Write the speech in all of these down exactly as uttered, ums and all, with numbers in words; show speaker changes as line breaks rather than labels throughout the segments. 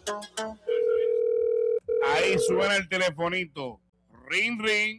Ahí suena el telefonito. Ring, ring.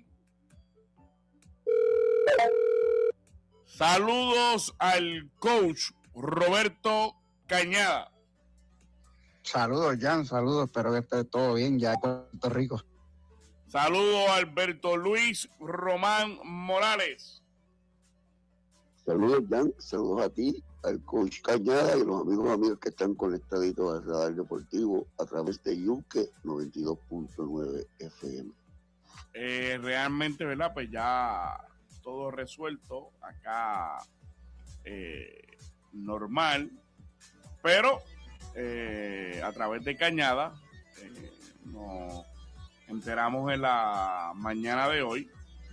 Saludos al coach Roberto Cañada.
Saludos, Jan, saludos. Espero que esté todo bien ya en Puerto Rico.
Saludos a Alberto Luis Román Morales.
Saludos, Jan. Saludos a ti, al coach Cañada y los amigos amigos que están conectaditos al Radar Deportivo a través de Yunque noventa y dos punto nueve F M.
Eh, realmente, ¿verdad? Pues ya todo resuelto acá, eh, normal, pero eh, a través de Cañada eh, nos enteramos en la mañana de hoy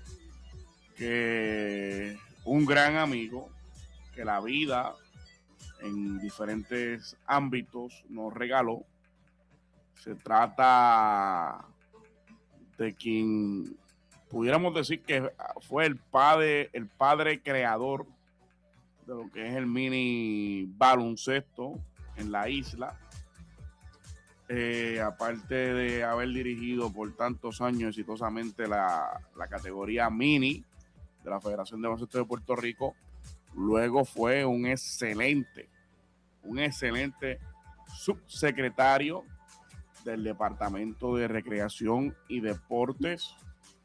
que un gran amigo que la vida en diferentes ámbitos nos regaló, se trata de quien pudiéramos decir que fue el padre, el padre creador de lo que es el mini baloncesto en la isla. Eh, aparte de haber dirigido por tantos años exitosamente la, la categoría mini de la Federación de Baloncesto de Puerto Rico, luego fue un excelente, un excelente subsecretario del Departamento de Recreación y Deportes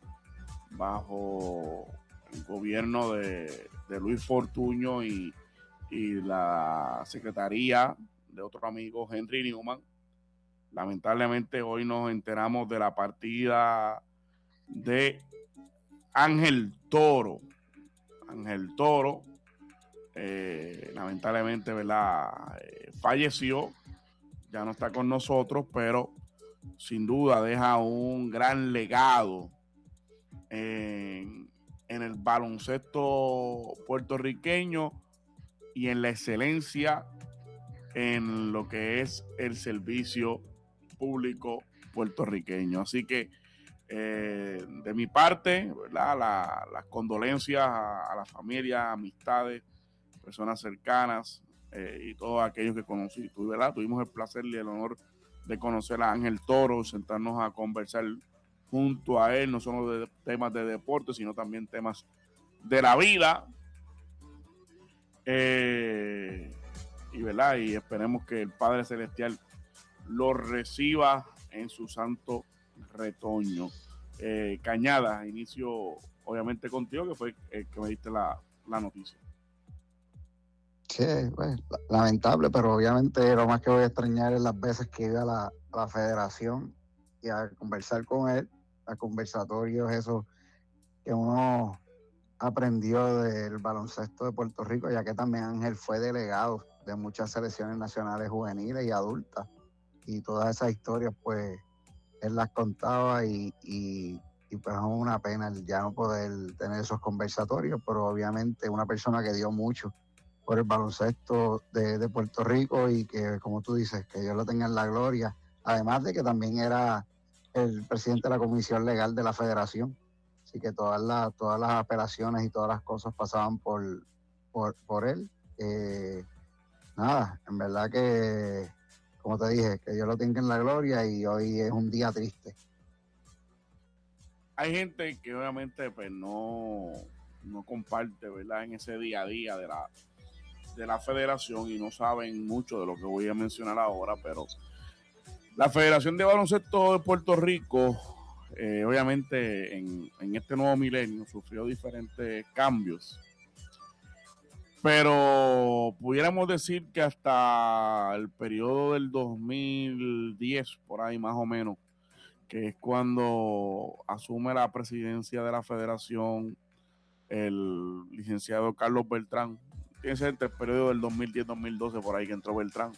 bajo el gobierno de, de Luis Fortuño y, y la secretaría de otro amigo, Henry Newman. Lamentablemente hoy nos enteramos de la partida de Ángel Toro. Ángel Toro, eh, lamentablemente, ¿verdad? Eh, falleció, ya no está con nosotros, pero sin duda deja un gran legado en, en el baloncesto puertorriqueño y en la excelencia en lo que es el servicio público puertorriqueño. Así que eh, de mi parte, ¿verdad? La, las condolencias a, a la familia, amistades, personas cercanas eh, y todos aquellos que conocí. Tú, ¿verdad? Tuvimos el placer y el honor de conocer a Ángel Toro, sentarnos a conversar junto a él, no solo de temas de deporte, sino también temas de la vida. Eh, y, ¿verdad? Y esperemos que el Padre Celestial lo reciba en su santo retoño. Eh, Cañada, inicio obviamente contigo, que fue el que me diste la, la noticia.
Sí, pues, lamentable, pero obviamente lo más que voy a extrañar es las veces que iba a la, a la federación y a conversar con él, a conversatorios, esos que uno aprendió del baloncesto de Puerto Rico, ya que también Ángel fue delegado de muchas selecciones nacionales juveniles y adultas, y todas esas historias pues él las contaba y, y, y pues es una pena ya no poder tener esos conversatorios, pero obviamente una persona que dio mucho por el baloncesto de, de Puerto Rico y que, como tú dices, que Dios lo tenga en la gloria, además de que también era el presidente de la comisión legal de la federación, así que todas las, todas las apelaciones y todas las cosas pasaban por, por, por él. Eh, nada, en verdad que, como te dije, que Dios lo tenga en la gloria y hoy es un día triste.
Hay gente que obviamente pues no, no comparte, ¿verdad?, en ese día a día de la, de la federación y no saben mucho de lo que voy a mencionar ahora, pero la Federación de Baloncesto de Puerto Rico, eh, obviamente en, en este nuevo milenio sufrió diferentes cambios, pero pudiéramos decir que hasta el periodo del dos mil diez, por ahí más o menos, que es cuando asume la presidencia de la federación el licenciado Carlos Beltrán. Tiene que ser entre el periodo del dos mil diez dos mil doce, por ahí que entró Beltrán.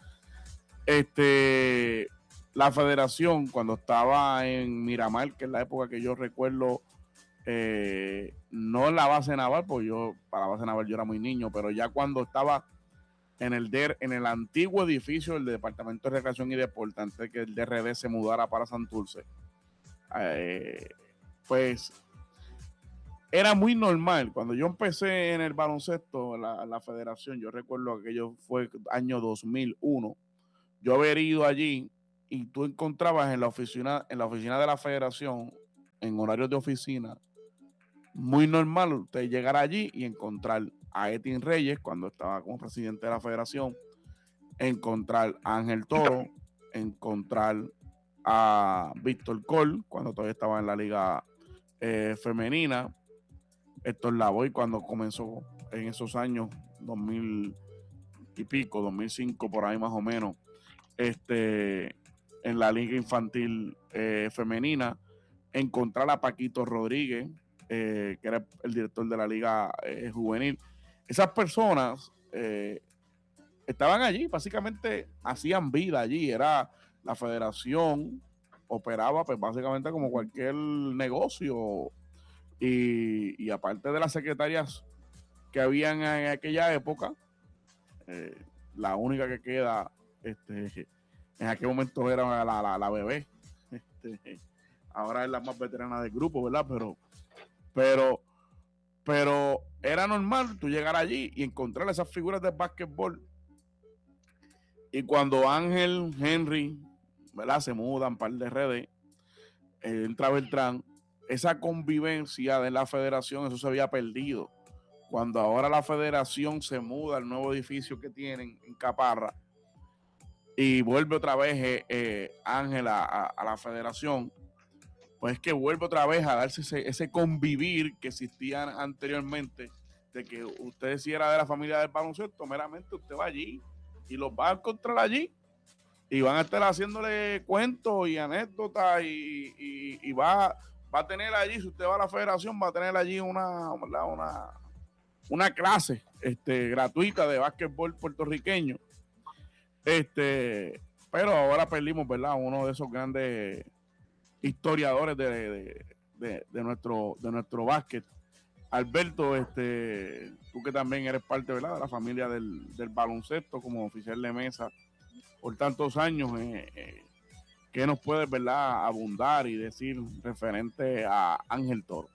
Este, la federación, cuando estaba en Miramar, que es la época que yo recuerdo, eh, no en la base naval, porque yo, para la base naval yo era muy niño, pero ya cuando estaba en el, D E R, en el antiguo edificio del Departamento de Recreación y Deporte, antes de que el D R D se mudara para Santurce, eh, pues era muy normal. Cuando yo empecé en el baloncesto, la, la federación, yo recuerdo que aquello fue año dos mil uno, yo haber ido allí y tú encontrabas en la oficina, en la oficina de la federación, en horarios de oficina, muy normal usted llegar allí y encontrar a Etin Reyes cuando estaba como presidente de la federación, encontrar a Ángel Toro, encontrar a Víctor Col cuando todavía estaba en la liga eh, femenina, Héctor Lavoy cuando comenzó en esos años dos mil y pico, dos mil cinco por ahí más o menos, este, en la liga infantil eh, femenina, encontrar a Paquito Rodríguez, eh, que era el director de la liga eh, juvenil. Esas personas eh, estaban allí, básicamente hacían vida allí, era la federación, operaba pues básicamente como cualquier negocio, y, y aparte de las secretarias que habían en aquella época, eh, la única que queda este, en aquel momento era la, la, la bebé, este, ahora es la más veterana del grupo, ¿verdad? Pero, pero, pero era normal tú llegar allí y encontrar esas figuras de básquetbol. Y cuando Ángel, Henry, ¿verdad?, se mudan par de redes, eh, entra Beltrán, esa convivencia de la federación, eso se había perdido. Cuando ahora la federación se muda al nuevo edificio que tienen en Caparra y vuelve otra vez eh, eh, Ángel a, a, a la federación, pues es que vuelve otra vez a darse ese, ese convivir que existía anteriormente, de que usted si era de la familia del baloncesto, meramente usted va allí y los va a encontrar allí y van a estar haciéndole cuentos y anécdotas y, y, y va, va a tener allí, si usted va a la federación, va a tener allí una, una, una clase este, gratuita de básquetbol puertorriqueño. Este, pero ahora perdimos, ¿verdad?, uno de esos grandes historiadores de, de, de, de nuestro de nuestro básquet. Alberto, este, tú que también eres parte, ¿verdad?, de la familia del, del baloncesto como oficial de mesa por tantos años, eh, eh, ¿qué nos puedes, verdad, abundar y decir referente a Ángel Toro?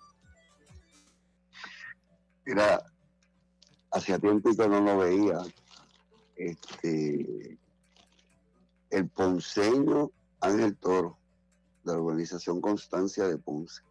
Mira, hacía tiempo que no lo veía. Este, el ponceño Ángel Toro, de la organización Constancia de Ponce.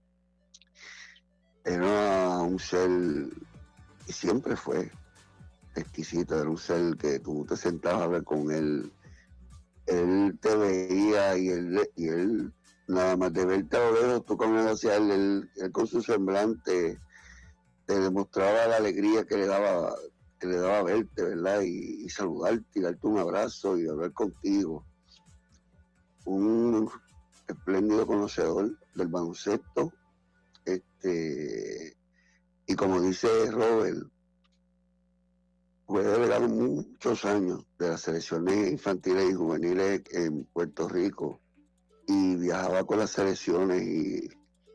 Era un ser, y siempre fue exquisito, era un ser que tú te sentabas a ver con él, él te veía y él, y él nada más de verte a lo lejos, tú caminando hacia él, él, él con su semblante te demostraba la alegría que le daba, que le daba verte, ¿verdad? Y, y saludarte y darte un abrazo y hablar contigo. Un espléndido conocedor del baloncesto, este, y como dice Robert, fue delegado muchos años de las selecciones infantiles y juveniles en Puerto Rico y viajaba con las selecciones y,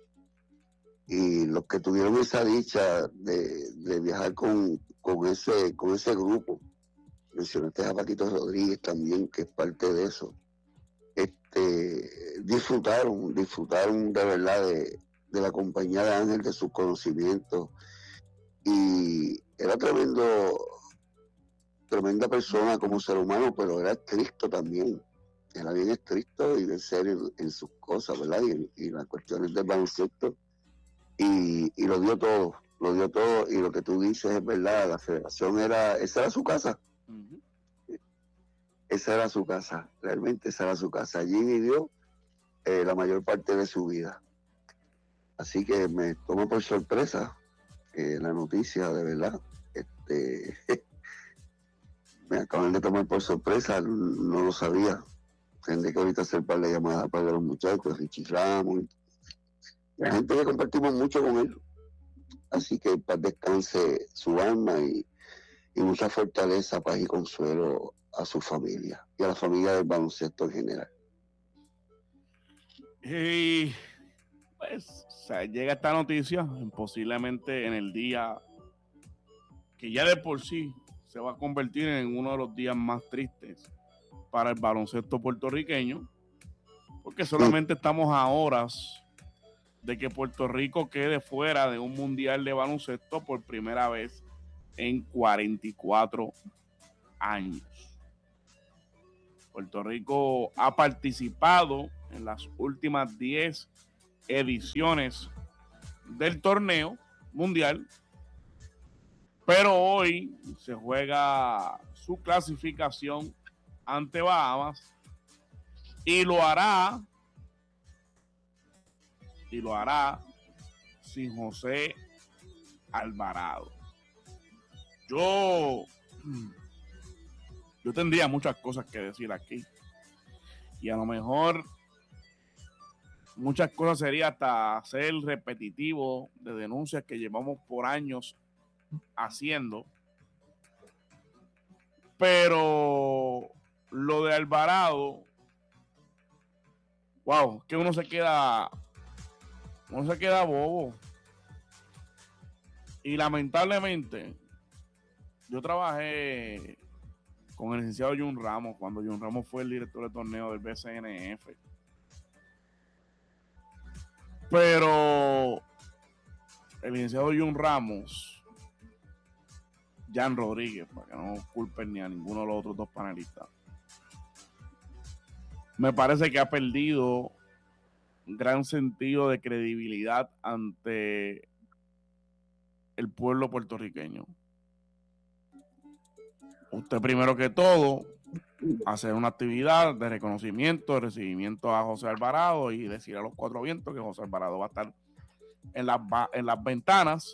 y los que tuvieron esa dicha de, de viajar con, con, ese, con ese grupo, mencionaste a Paquito Rodríguez también, que es parte de eso, este, disfrutaron, disfrutaron de verdad de, de la compañía de Ángel, de sus conocimientos, y era tremendo, tremenda persona como ser humano, pero era estricto también, era bien estricto y bien serio en, en sus cosas, ¿verdad? Y, y las cuestiones del baloncesto, y, y lo dio todo, lo dio todo, y lo que tú dices es verdad, la federación era, esa era su casa. Uh-huh. Esa era su casa, realmente esa era su casa. Allí vivió eh, la mayor parte de su vida. Así que me tomó por sorpresa eh, la noticia, de verdad. Este, me acaban de tomar por sorpresa, no lo sabía. Tendré que ahorita hacer par de llamadas para los muchachos, Richie Ramos, la gente que compartimos mucho con él. Así que para descanse su alma y, y mucha fortaleza, paz y consuelo a su familia y a la familia del baloncesto en general.
Y pues o sea, llega esta noticia posiblemente en el día que ya de por sí se va a convertir en uno de los días más tristes para el baloncesto puertorriqueño, porque solamente sí. estamos a horas de que Puerto Rico quede fuera de un mundial de baloncesto por primera vez en cuarenta y cuatro años. Puerto Rico ha participado en las últimas diez ediciones del torneo mundial, pero hoy se juega su clasificación ante Bahamas y lo hará y lo hará sin José Alvarado. Yo yo tendría muchas cosas que decir aquí y a lo mejor muchas cosas sería hasta ser repetitivo de denuncias que llevamos por años haciendo, pero lo de Alvarado, wow, que uno se queda uno se queda bobo. Y lamentablemente yo trabajé con el licenciado Jun Ramos cuando Jun Ramos fue el director del torneo del B C N F, pero el licenciado Jun Ramos, Jan Rodríguez, para que no culpen ni a ninguno de los otros dos panelistas, me parece que ha perdido un gran sentido de credibilidad ante el pueblo puertorriqueño. Usted primero que todo hacer una actividad de reconocimiento, de recibimiento a José Alvarado y decir a los cuatro vientos que José Alvarado va a estar en las, en las ventanas,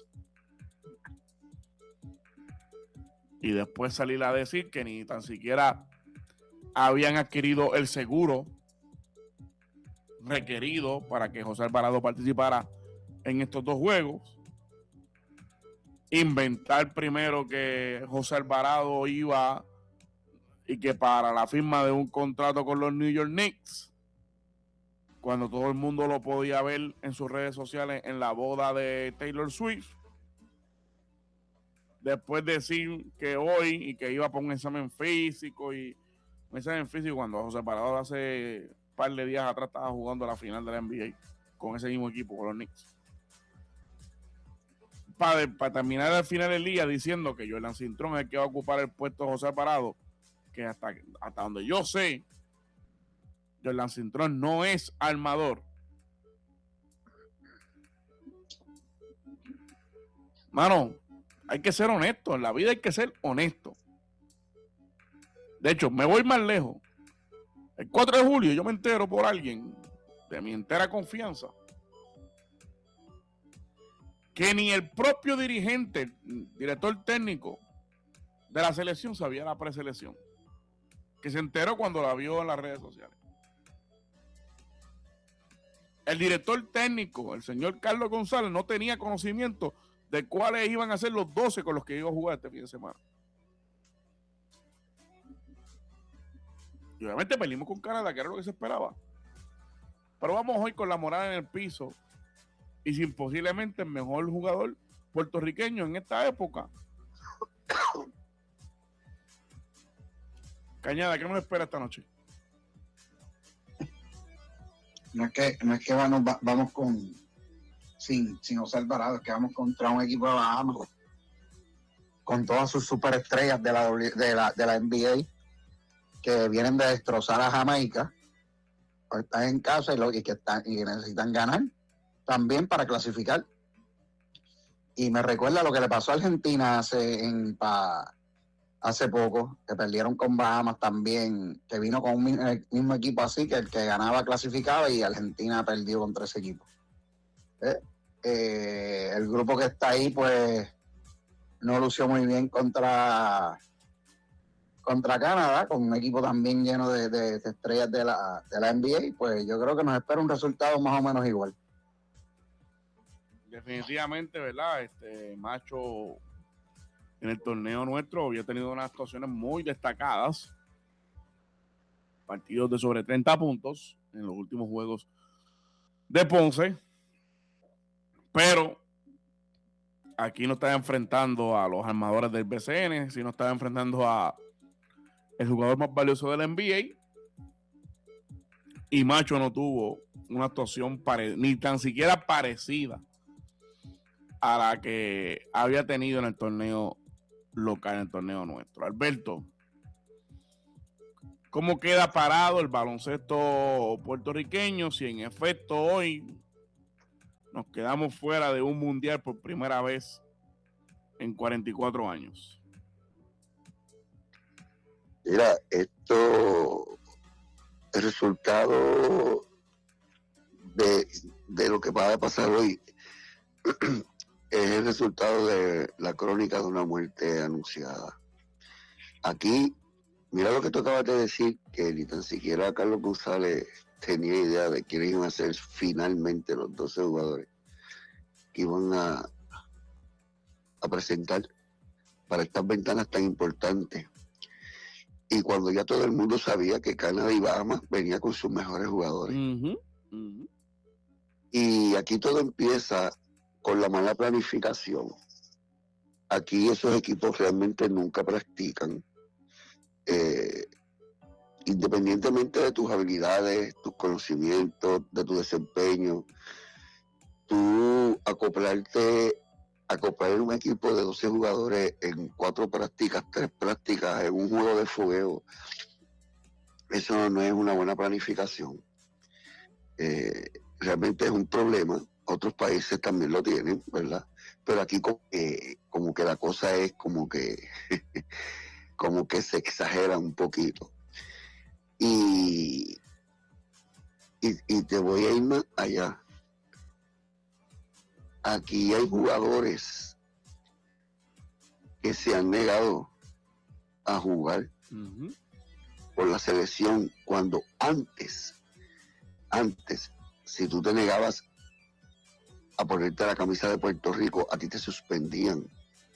y después salir a decir que ni tan siquiera habían adquirido el seguro requerido para que José Alvarado participara en estos dos juegos. Inventar primero que José Alvarado iba y que para la firma de un contrato con los New York Knicks, cuando todo el mundo lo podía ver en sus redes sociales en la boda de Taylor Swift. Después decir que hoy y que iba por un examen físico y un examen físico cuando José Alvarado hace un par de días atrás estaba jugando la final de la N B A con ese mismo equipo, con los Knicks. Para, para terminar al final del día diciendo que Jordan Cintrón es el que va a ocupar el puesto de José Alvarado, que hasta, hasta donde yo sé, Jordan Cintrón no es armador. Mano, hay que ser honesto, en la vida hay que ser honesto. De hecho, me voy más lejos. El cuatro de julio yo me entero por alguien de mi entera confianza que ni el propio dirigente, director técnico de la selección sabía la preselección, que se enteró cuando la vio en las redes sociales. El director técnico, el señor Carlos González, no tenía conocimiento de cuáles iban a ser los doce con los que iba a jugar este fin de semana. Y obviamente perdimos con Canadá, que era lo que se esperaba. Pero vamos hoy con la moral en el piso y sin posiblemente el mejor jugador puertorriqueño en esta época. Cañada, ¿qué nos espera esta noche?
No es que, no es que vamos, vamos con sin, sin José Alvarado, es que vamos contra un equipo de Bahamas con todas sus superestrellas de la, de la, de la N B A que vienen de destrozar a Jamaica, pues están en casa y, lo, y que están y necesitan ganar también para clasificar. Y me recuerda lo que le pasó a Argentina hace en pa, hace poco, que perdieron con Bahamas también, que vino con un el mismo equipo así, que el que ganaba clasificaba y Argentina perdió contra ese equipo. ¿Eh? Eh, el grupo que está ahí pues no lució muy bien contra contra Canadá, con un equipo también lleno de, de, de estrellas de la, de la N B A, pues yo creo que nos espera un resultado más o menos igual.
Definitivamente, ¿verdad? Este Macho en el torneo nuestro había tenido unas actuaciones muy destacadas, partidos de sobre treinta puntos en los últimos juegos de Ponce, pero aquí no estaba enfrentando a los armadores del B C N, sino estaba enfrentando a el jugador más valioso de la N B A, y Macho no tuvo una actuación pare- ni tan siquiera parecida a la que había tenido en el torneo local, en el torneo nuestro. Alberto, cómo queda parado el baloncesto puertorriqueño si en efecto hoy nos quedamos fuera de un mundial por primera vez en cuarenta y cuatro años.
Mira, esto, el resultado de, de lo que va a pasar hoy es el resultado de la crónica de una muerte anunciada. Aquí, mira lo que tú acabas de decir, que ni tan siquiera Carlos González tenía idea de quiénes iban a ser finalmente los doce jugadores que iban a, a presentar para estas ventanas tan importantes. Y cuando ya todo el mundo sabía que Canadá y Bahamas venía con sus mejores jugadores. Uh-huh, uh-huh. Y aquí todo empieza con la mala planificación. Aquí esos equipos realmente nunca practican. Eh, independientemente de tus habilidades, tus conocimientos, de tu desempeño, tú acoplarte, acoplar un equipo de doce jugadores en cuatro prácticas, tres prácticas, en un juego de fogueo, eso no es una buena planificación. Eh, realmente es un problema. Otros países también lo tienen, ¿verdad? Pero aquí como que, como que la cosa es como que como que se exagera un poquito. Y, y, y te voy a ir más allá. Aquí hay jugadores que se han negado a jugar uh-huh. por la selección cuando antes, antes, si tú te negabas a ponerte la camisa de Puerto Rico, a ti te suspendían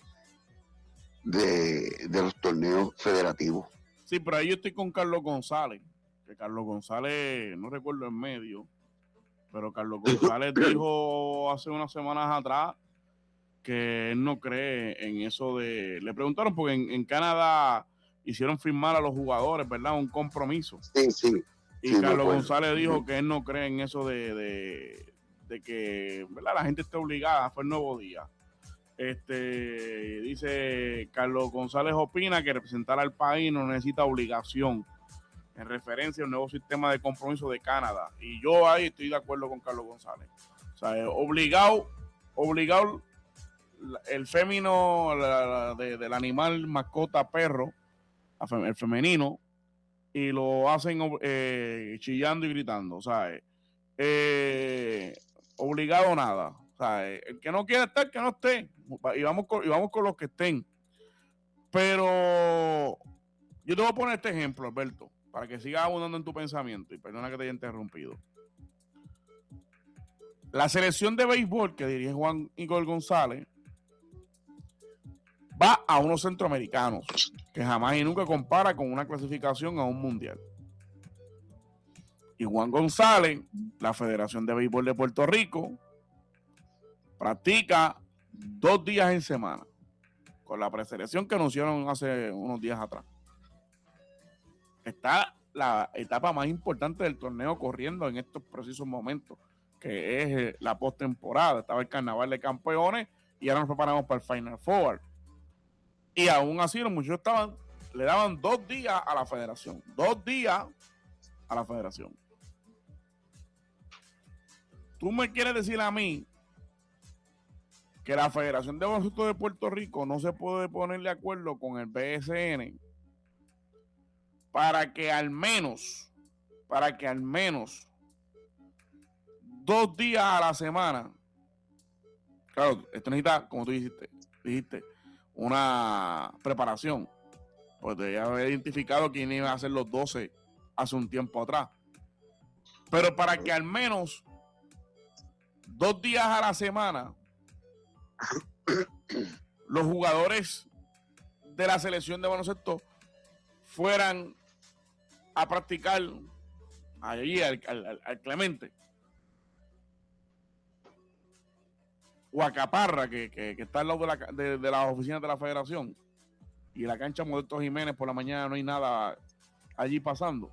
de, de los torneos federativos.
Sí, pero ahí yo estoy con Carlos González, que Carlos González, no recuerdo en medio, pero Carlos González dijo hace unas semanas atrás que él no cree en eso de... Le preguntaron porque en, en Canadá hicieron firmar a los jugadores, ¿verdad? Un compromiso.
Sí, sí.
Y
sí,
Carlos
no
González dijo que él no cree en eso de, de, de que, ¿verdad?, la gente esté obligada. Fue el Nuevo Día. Este, dice Carlos González opina que representar al país no necesita obligación, en referencia al nuevo sistema de compromiso de Canadá. Y yo ahí estoy de acuerdo con Carlos González. O sea, obligado, obligado el fémino la, la, de, del animal mascota perro, el femenino, y lo hacen eh, chillando y gritando. O sea, eh, obligado nada. O sea, el que no quiere estar, que no esté. Y vamos con, y vamos con los que estén. Pero yo te voy a poner este ejemplo, Alberto, para que sigas abundando en tu pensamiento. Y perdona que te haya interrumpido. La selección de béisbol que dirige Juan Igor González va a unos centroamericanos que jamás y nunca compara con una clasificación a un mundial. Y Juan González, la Federación de Béisbol de Puerto Rico, practica dos días en semana con la preselección que anunciaron hace unos días atrás. Está la etapa más importante del torneo corriendo en estos precisos momentos, que es la postemporada. Estaba el Carnaval de Campeones y ahora nos preparamos para el Final Four. Y aún así los muchachos estaban, le daban dos días a la federación. Dos días a la federación. Tú me quieres decir a mí que la Federación de Baloncesto de Puerto Rico no se puede poner de acuerdo con el B S N para que al menos, para que al menos dos días a la semana, claro, esto necesita, como tú dijiste, dijiste, una preparación, porque ya había identificado quién iba a hacer los doce hace un tiempo atrás, pero para que al menos dos días a la semana los jugadores de la selección de baloncesto fueran a practicar allí al, al, al Clemente o a Caparra, que, que, que está al lado de, la, de, de las oficinas de la federación, y la cancha Modesto Jiménez por la mañana no hay nada allí pasando.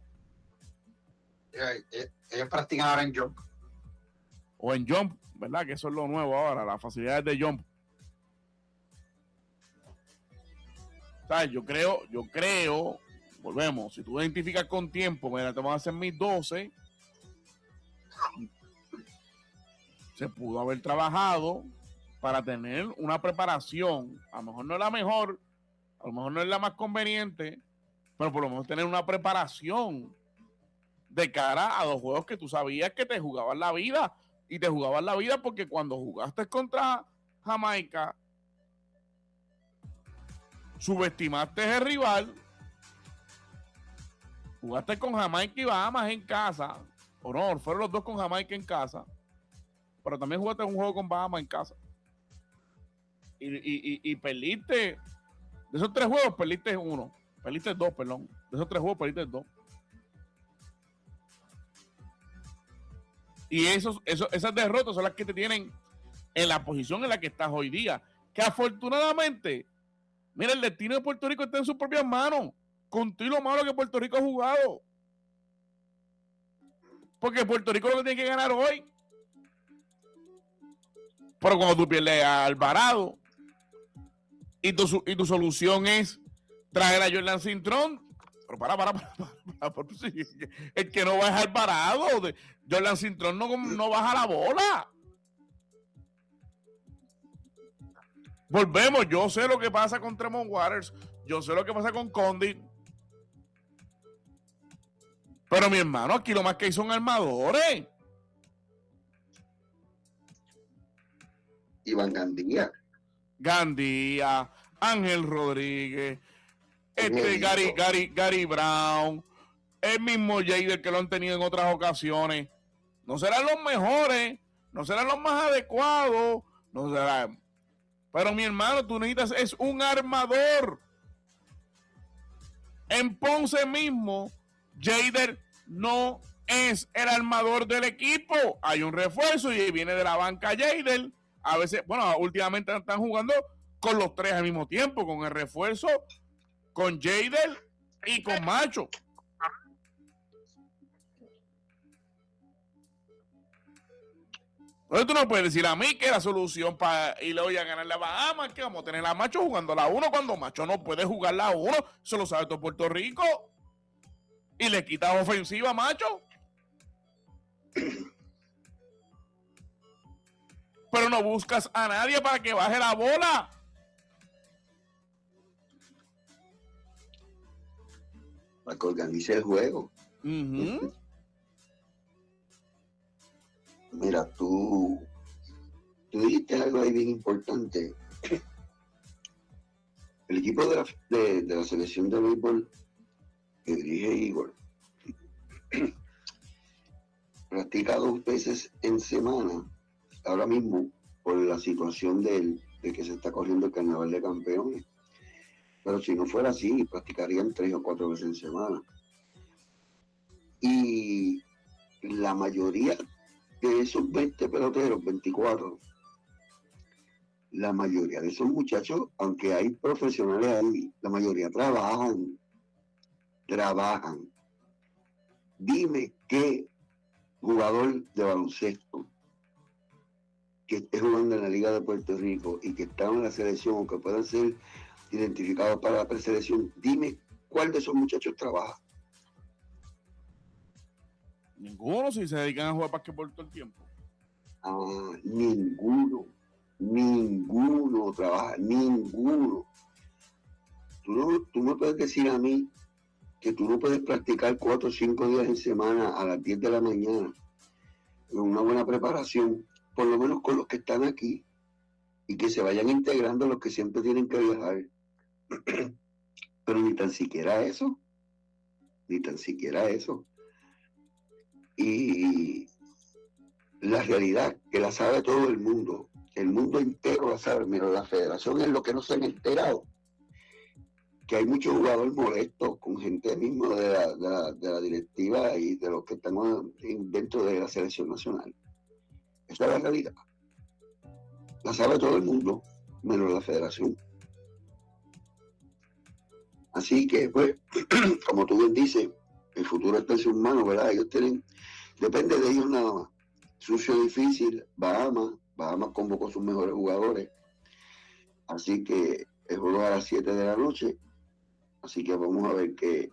Ellos, ellos practican ahora en jump.
O en jump, ¿verdad? Que eso es lo nuevo ahora, las facilidades de jump. ¿Sabes? Yo creo, yo creo, volvemos, si tú identificas con tiempo, mira, te van a hacer mis doce, se pudo haber trabajado para tener una preparación, a lo mejor no es la mejor, a lo mejor no es la más conveniente, pero por lo menos tener una preparación de cara a los juegos que tú sabías que te jugaban la vida, y te jugaban la vida porque cuando jugaste contra Jamaica, subestimaste el rival, jugaste con Jamaica y Bahamas en casa, o no, fueron los dos con Jamaica en casa, pero también jugaste un juego con Bahamas en casa, y, y, y, y perdiste, de esos tres juegos perdiste uno, perdiste dos, perdón, de esos tres juegos perdiste dos. Y esos, esos, esas derrotas son las que te tienen en la posición en la que estás hoy día. Que afortunadamente, mira, el destino de Puerto Rico está en sus propias manos. Con todo lo malo que Puerto Rico ha jugado. Porque Puerto Rico lo que tiene que ganar hoy. Pero cuando tú pierdes a Alvarado y tu, y tu solución es traer a Jordan Cintrón, pero para, para, para, para, para, para el que no va a dejar parado. Jordan Cintrón no, no baja la bola. Volvemos, yo sé lo que pasa con Tremont Waters, yo sé lo que pasa con Condit, pero mi hermano, aquí lo más que hay son armadores.
Iván Gandía.
Gandía, Ángel Rodríguez, este Gary, Gary, Gary Brown, el mismo Jader que lo han tenido en otras ocasiones. No serán los mejores, no serán los más adecuados, no serán. Pero mi hermano, tú necesitas es un armador. En Ponce mismo, Jader no es el armador del equipo. Hay un refuerzo y viene de la banca Jader. A veces, bueno, últimamente están jugando con los tres al mismo tiempo, con el refuerzo, con Jader y con Macho. Entonces tú no puedes decir a mí que la solución para irle hoy a ganar la Bahamas es que vamos a tener a Macho jugando la uno cuando Macho no puede jugar la uno. Eso lo sabe todo Puerto Rico. Y le quitas ofensiva a Macho. Pero no buscas a nadie para que baje la bola.
Para que organice el juego.
Uh-huh.
Mira, tú, tú dijiste algo ahí bien importante. El equipo de la, de, de la selección de béisbol que dirige Igor practica dos veces en semana, ahora mismo, por la situación de, de que se está corriendo el Carnaval de Campeones. Pero si no fuera así, practicarían tres o cuatro veces en semana. Y la mayoría de esos veinte peloteros, veinticuatro, la mayoría de esos muchachos, aunque hay profesionales ahí, la mayoría trabajan, trabajan. Dime qué jugador de baloncesto que esté jugando en la Liga de Puerto Rico y que está en la selección o que puedan ser identificados para la preselección, dime cuál de esos muchachos trabaja.
Ninguno, si se dedican a jugar basquetbol todo el tiempo.
Ah, ninguno, ninguno trabaja, ninguno. Tú no, tú no puedes decir a mí que tú no puedes practicar cuatro o cinco días en semana a las diez de la mañana con una buena preparación, por lo menos con los que están aquí, y que se vayan integrando los que siempre tienen que viajar. Pero ni tan siquiera eso, ni tan siquiera eso. Y la realidad, que la sabe todo el mundo, el mundo entero la sabe, pero la federación es lo que no se han enterado, que hay muchos jugadores molestos con gente mismo de la, de la, de la directiva y de los que estamos dentro de la selección nacional. Esa es la realidad. La sabe todo el mundo, menos la federación. Así que, pues, como tú bien dices, el futuro está en sus manos, ¿verdad? Ellos tienen, depende de ellos nada más. Sucio, difícil, Bahamas, Bahamas convocó sus mejores jugadores. Así que el juego a las siete de la noche. Así que vamos a ver qué,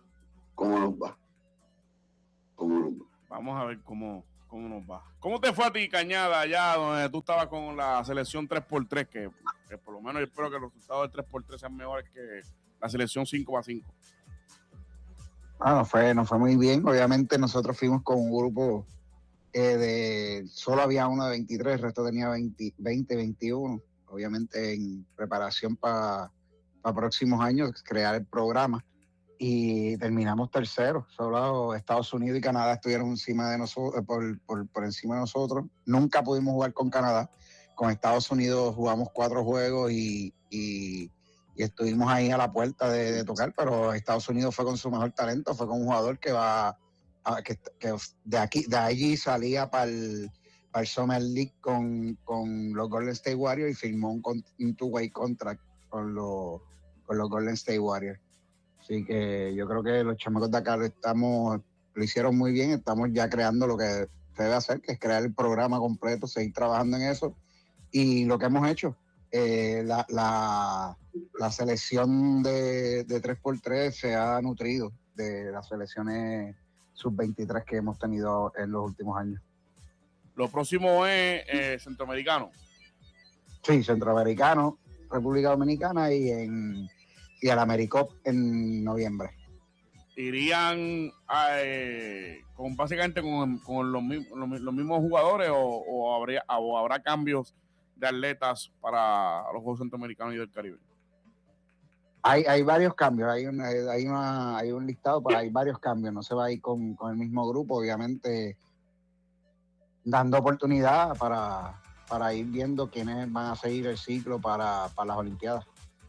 cómo nos va. ¿Cómo nos va?
Vamos a ver cómo, cómo nos va. ¿Cómo te fue a ti, Cañada, allá donde tú estabas con la selección tres por tres? Que, que por lo menos yo espero que los resultados del tres por tres sean mejores que la selección cinco por cinco.
Ah, nos fue, nos fue muy bien. Obviamente nosotros fuimos con un grupo eh, de... Solo había uno de veintitrés, el resto tenía veinte, veinte veintiuno. Obviamente en preparación para pa próximos años, crear el programa. Y terminamos terceros. Solo Estados Unidos y Canadá estuvieron encima de nosotros, por, por, por encima de nosotros. Nunca pudimos jugar con Canadá. Con Estados Unidos jugamos cuatro juegos y... y y estuvimos ahí a la puerta de, de tocar, pero Estados Unidos fue con su mejor talento, fue con un jugador que va a, que, que de aquí de allí salía para el, para el Summer League con, con los Golden State Warriors y firmó un, un two-way contract con los, con los Golden State Warriors. Así que yo creo que los chamacos de acá estamos, lo hicieron muy bien, estamos ya creando lo que se debe hacer, que es crear el programa completo, seguir trabajando en eso, y lo que hemos hecho. Eh, la, la, la selección de, de tres por tres se ha nutrido de las selecciones sub veintitrés que hemos tenido en los últimos años.
Lo próximo es eh, centroamericano.
Sí, centroamericano, República Dominicana y en y el AmeriCup en noviembre.
¿Irían eh, con básicamente con, con los, los, los mismos jugadores o, o, habría, o habrá cambios de atletas para los Juegos Centroamericanos y del Caribe?
Hay, hay varios cambios, hay, una, hay, una, hay un listado, pero hay varios cambios, no se va a ir con, con el mismo grupo, obviamente dando oportunidad para, para ir viendo quiénes van a seguir el ciclo para, para las Olimpiadas.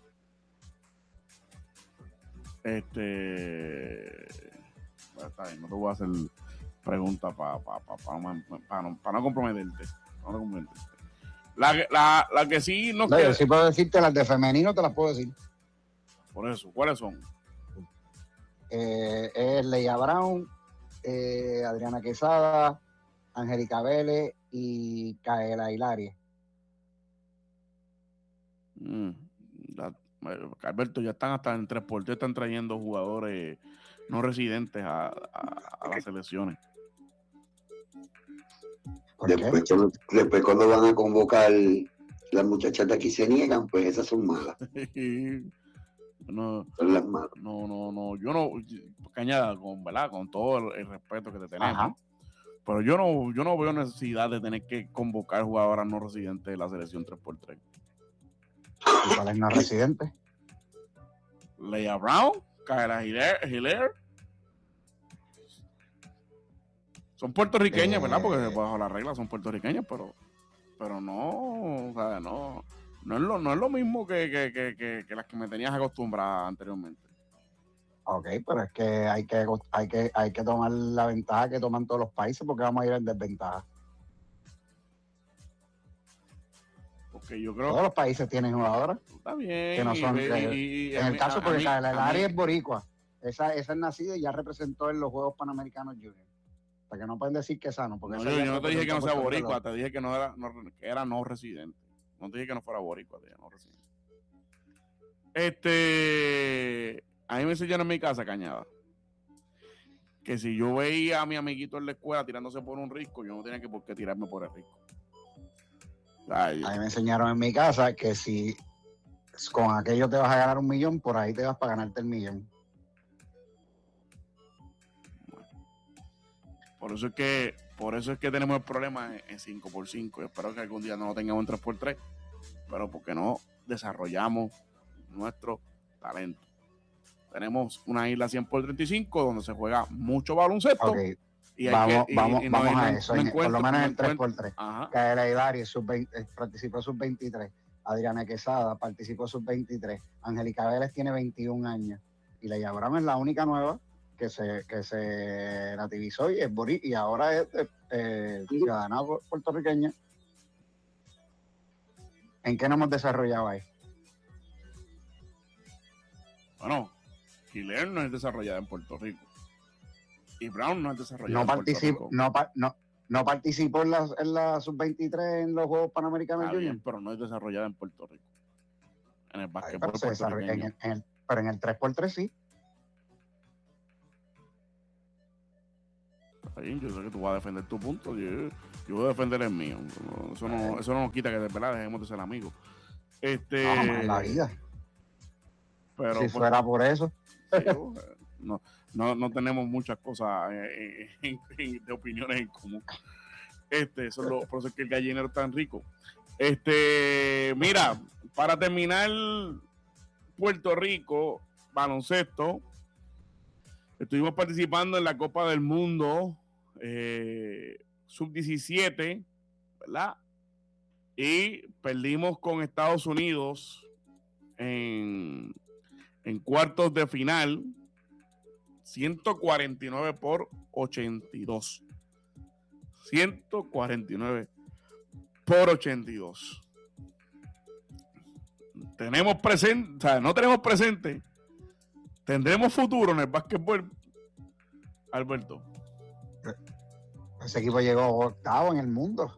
Este, bueno, está bien, no te voy a hacer preguntas para pa, pa, pa, pa, pa, no, pa no comprometerte, pa no comprometerte. La, la, la que sí nos
no,
queda...
Yo sí puedo decirte las de femenino, te las puedo decir.
Por eso, ¿cuáles son?
Eh, es Leia Brown, eh, Adriana Quesada, Angélica Vélez y Kaela Hilaria.
Mm, la, Alberto, ya están hasta en tres por tres, están trayendo jugadores no residentes a, a, a las selecciones.
Después cuando, después cuando van a convocar las muchachas de aquí se niegan, pues esas son malas.
no,
son las malas.
No, no, no, yo no, Cañada, con, ¿verdad? Con todo el, el respeto que te tenemos. Ajá. Pero yo no, yo no veo necesidad de tener que convocar jugadoras no residentes de la selección tres por tres.
¿Y cuál es no residente?
Leia Brown, Kaela Hilaire. Son puertorriqueñas, eh, ¿verdad? Porque bajo la regla son puertorriqueñas, pero pero no, o sea, no, no es lo, no es lo mismo que, que, que, que, que las que me tenías acostumbrada anteriormente.
Ok, pero es que hay que hay que hay que tomar la ventaja que toman todos los países porque vamos a ir en desventaja.
Porque yo creo
todos los países tienen jugadoras.
Está bien.
Que no son,
y,
que,
y, y,
en el
mí,
caso, porque la Hilaria es boricua. Esa, esa es nacida y ya representó en los Juegos Panamericanos Junior. O sea, que no pueden decir que es sano. Porque
no, yo, yo no te dije que no sea boricua, te dije que no era no, que era no residente. No te dije que no fuera boricua, te dije no residente. Este, a mí me enseñaron en mi casa, Cañada, que si yo veía a mi amiguito en la escuela tirándose por un risco, yo no tenía que por qué tirarme por el risco. Ay,
a mí me enseñaron en mi casa que si con aquello te vas a ganar un millón, por ahí te vas para ganarte el millón.
Por eso es que, por eso es que tenemos el problema en cinco por cinco. Yo espero que algún día no lo tengamos en tres por tres, pero porque no desarrollamos nuestro talento. Tenemos una isla cien por treinta y cinco donde se juega mucho baloncesto.
Okay.
Y
vamos
que,
vamos,
y, y
vamos
no,
a
no,
eso,
no
en, por lo menos en el tres por tres. Kaela Hilaria sub participó sub veintitrés, Adriana Quesada participó sub veintitrés, Angélica Vélez tiene veintiún años y Leia Brown es la única nueva que se que se nativizó y es bori y ahora es eh, ciudadana puertorriqueña. ¿En qué nos hemos desarrollado ahí?
Bueno, Hilaire no es desarrollada en Puerto Rico. Y Brown no es desarrollado
no
en
participó,
Puerto Rico.
No, no, no participó en la, en la sub veintitrés en los Juegos Panamericanos
Junior.
Junior.
Pero no es desarrollada en Puerto Rico. En el básquetbol
puertorriqueño. En el, en el, pero en el tres por tres sí.
Ahí, yo sé que tú vas a defender tu punto, yo, yo voy a defender el mío. Eso no, eso no nos quita que de verdad dejemos de ser amigos. Este,
no, jamás en la vida.
Pero,
si
pues,
fuera por eso.
Sí, no, no, no tenemos muchas cosas en, en, en, de opiniones en común. Este, eso es lo, por eso es que el gallinero es tan rico. Este, mira, para terminar, Puerto Rico, baloncesto, estuvimos participando en la Copa del Mundo eh, sub diecisiete, ¿verdad? Y perdimos con Estados Unidos en, en cuartos de final, ciento cuarenta y nueve por ochenta y dos. ciento cuarenta y nueve por ochenta y dos. Tenemos presente, o sea, no tenemos presente. ¿Tendremos futuro en el básquetbol, Alberto?
Ese equipo llegó octavo en el mundo.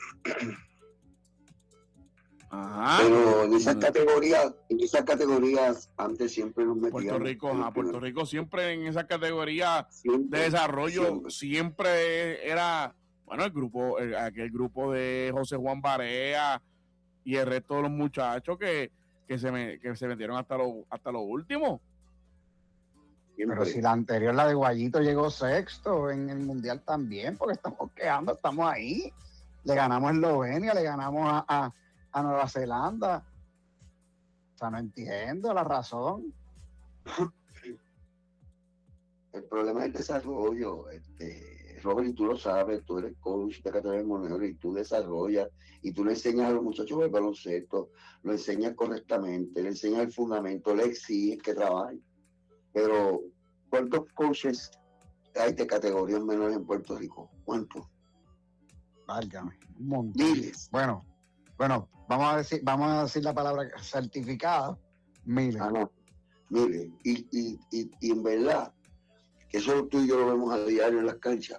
Ajá.
Pero en esas categorías, en esas categorías antes siempre nos metíamos.
Puerto Rico, ajá, Puerto Rico siempre en esa categoría
siempre,
de desarrollo siempre. siempre era, bueno, el grupo, el, aquel grupo de José Juan Barea y el resto de los muchachos que, que se me, que se metieron hasta lo, hasta lo último.
Siempre. Pero si la anterior, la de Guayito, llegó sexto en el Mundial también, porque estamos quedando, estamos ahí. Le ganamos a Eslovenia, le ganamos a, a, a Nueva Zelanda. O sea, no entiendo la razón.
El problema es el desarrollo. Este, Robert, y tú lo sabes, tú eres coach de Categoría Monedero y tú desarrollas y tú le enseñas a los muchachos el baloncesto, lo enseñas correctamente, le enseñas el fundamento, le exiges que trabajen. Pero, ¿cuántos coaches hay de categorías menores en Puerto Rico? ¿Cuántos?
Válgame, un montón.
Miles.
Bueno, bueno, vamos a decir, vamos a decir la palabra certificado, miles.
Ah, no, miles. Y, y, y, y en verdad, que eso tú y yo lo vemos a diario en las canchas.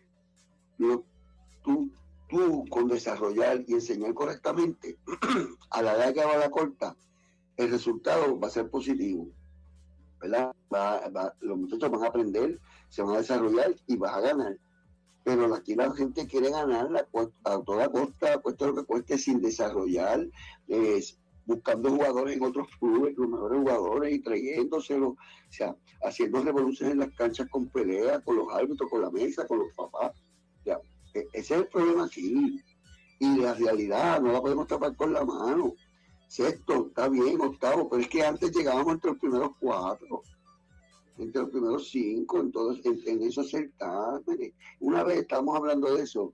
Yo, tú, tú, con desarrollar y enseñar correctamente, a la edad que va la corta, el resultado va a ser positivo. ¿Verdad? Va, va, los muchachos van a aprender, se van a desarrollar y vas a ganar. Pero aquí la gente quiere ganar la, a toda costa, cueste lo que cueste, sin desarrollar, eh, buscando jugadores en otros clubes, los mejores jugadores, y trayéndoselos, o sea, haciendo revoluciones en las canchas con peleas, con los árbitros, con la mesa, con los papás. O sea, ese es el problema aquí. Y la realidad no la podemos tapar con la mano. Sexto, está bien, octavo, pero es que antes llegábamos entre los primeros cuatro, entre los primeros cinco, entonces en, en esos certámenes. Una vez estábamos hablando de eso,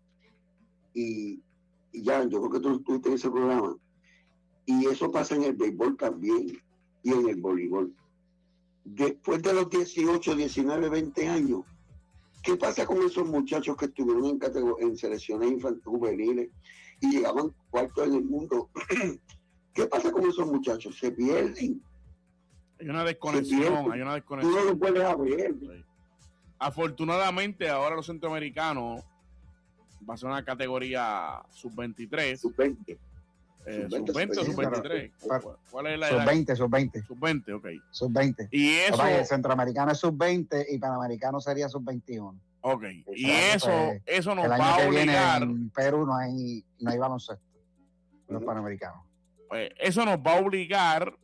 y, y ya, yo creo que tú estuviste en ese programa, y eso pasa en el béisbol también, y en el voleibol. Después de los dieciocho, diecinueve, veinte años, ¿qué pasa con esos muchachos que estuvieron en, categor- en selecciones infantiles juveniles y llegaban cuartos en el mundo? ¿Qué pasa con esos muchachos? Se pierden.
Hay una desconexión, hay una desconexión.
Tú no lo puedes ver.
Sí. Afortunadamente, ahora los centroamericanos va a ser una categoría sub veintitrés.
sub veinte.
Eh, sub veinte o sub veintitrés. ¿Cuál es la
edad?
sub
veinte, sub veinte.
sub veinte, ok.
sub veinte.
Y eso.
Papá, el centroamericano es sub veinte y panamericano sería sub veintiuno.
Ok.
Exacto,
y eso,
pues,
eso nos
el año
va a
que viene
obligar.
En Perú no hay, no hay baloncesto. Los uh-huh. panamericanos.
Pues eso nos va a obligar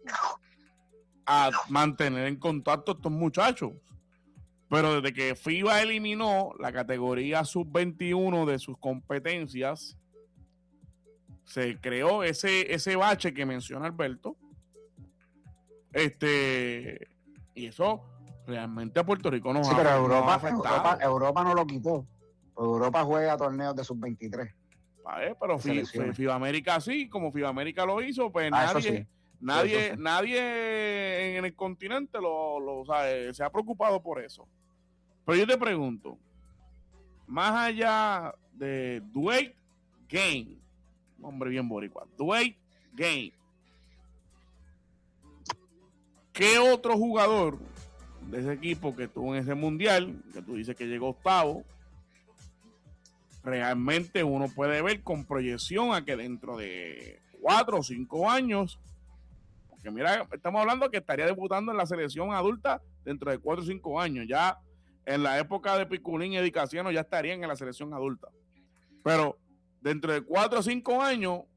a mantener en contacto a estos muchachos. Pero desde que FIBA eliminó la categoría sub veintiuno de sus competencias, se creó ese, ese bache que menciona Alberto. Este, y eso realmente a Puerto Rico nos
sí,
ha,
pero Europa,
nos ha
Europa, Europa no lo quitó. Europa juega torneos de sub veintitrés.
Vale, pero FIBA, FIBA América sí, como FIBA América lo hizo, pues
ah,
nadie,
sí.
nadie, sí. nadie en el continente lo, lo sabe, se ha preocupado por eso. Pero yo te pregunto, más allá de Dwight Game, hombre bien boricua, Dwight Game, ¿qué otro jugador de ese equipo que estuvo en ese mundial, que tú dices que llegó octavo, realmente uno puede ver con proyección a que dentro de cuatro o cinco años, porque mira, estamos hablando que estaría debutando en la selección adulta dentro de cuatro o cinco años, ya en la época de Piculín y Eddie Casiano ya estarían en la selección adulta. Pero dentro de cuatro o cinco años,